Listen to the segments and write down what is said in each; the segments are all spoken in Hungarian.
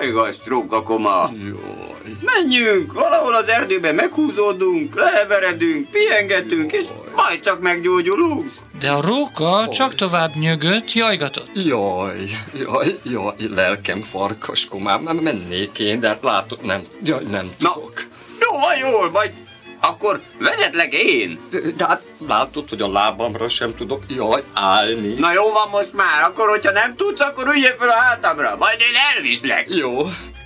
Hajgass, rókakoma! Jaj. Menjünk, valahol az erdőben meghúzódunk, leheveredünk, pihengetünk, és majd csak meggyógyulunk. De a róka csak tovább nyögött, jajgatott. Jaj, lelkem farkaskomám, mennék én, de hát látod, nem tudok. Jól, majd akkor vezetlek én. De hát látod, hogy a lábamra sem tudok, állni. Na jó van most már, akkor hogyha nem tudsz, akkor üljél fel a hátamra, majd én elviszlek. Jó.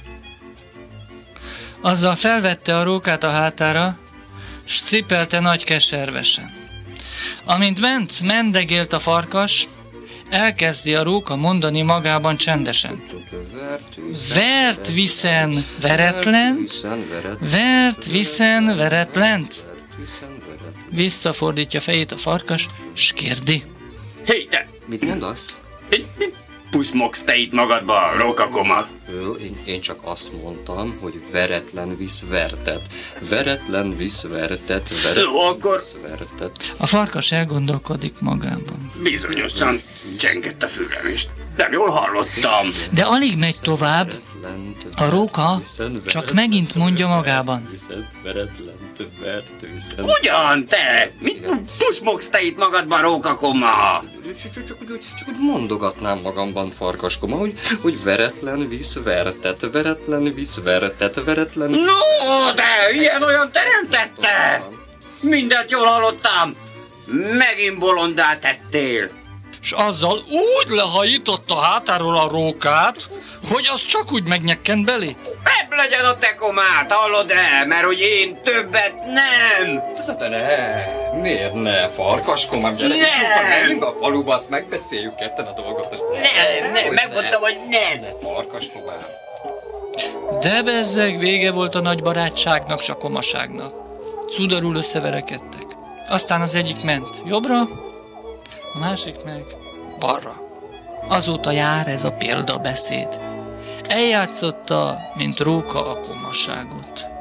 Azzal felvette a rókát a hátára, s cipelte nagy keservesen. Amint mendegélt a farkas, elkezdi a róka mondani magában csendesen. Vert viszen veretlent, vert viszen veretlent. Visszafordítja fejét a farkas, s kérdi. Hé, te! Mit mondasz? Mit pusmogsz te itt magadba, rókakoma? Én csak azt mondtam, hogy veretlen visz vertet. Veretlen visz vertet, akkor... visz vertet. A farkas elgondolkodik magában. Bizonyosan csengett a fülem, és nem jól hallottam. De alig megy tovább, a róka csak megint mondja magában. Ugyan, te! Mit pusmogsz te itt magadban, rókakoma? Csak úgy mondogatnám magamban, farkaskoma, hogy veretlen visz vertet, veretlen visz vertet, veretlen... No, de ilyen-olyan teremtette! Mindent jól hallottam! Megint bolondá tettél! S azzal úgy lehajította a hátáról a rókát, hogy az csak úgy megnyekkent belé. Ebb legyen a te komát, hallod-e? Mert hogy én többet nem! Ne, miért ne, farkaskomám, gyere, gyerünk be a faluba, azt megbeszéljük ketten a dolgot. Nem, megmondtam, hogy nem! Farkaskomám. De bezzeg, vége volt a nagy barátságnak, s a komaságnak. Cudarul összeverekedtek. Aztán az egyik ment jobbra, a másik meg balra. Azóta jár ez a példabeszéd. Eljátszotta, mint róka a komaságot.